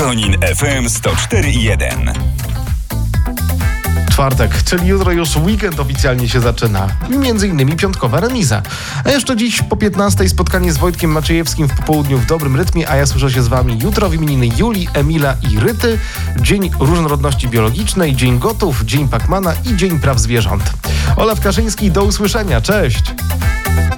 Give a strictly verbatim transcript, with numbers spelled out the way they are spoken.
Tonin F M sto cztery i jeden. Czwartek, czyli jutro już weekend oficjalnie się zaczyna. Między innymi piątkowa remiza. A jeszcze dziś po piętnastej spotkanie z Wojtkiem Maciejewskim w popołudniu w dobrym rytmie, a ja słyszę się z wami jutro w imieniny Julii, Emila i Ryty. Dzień Różnorodności Biologicznej, Dzień Gotów, Dzień Pacmana i Dzień Praw Zwierząt. Olaf Kaszyński, do usłyszenia, cześć!